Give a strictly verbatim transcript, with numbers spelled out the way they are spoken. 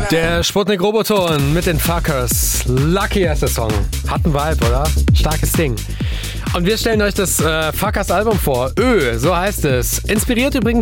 Der Sputnik Roboton mit den Fuckers. Lucky heißt der Song. Hat einen Vibe, oder? Starkes Ding. Und wir stellen euch das äh, Fuckers Album vor. Ö, so heißt es. Inspiriert übrigens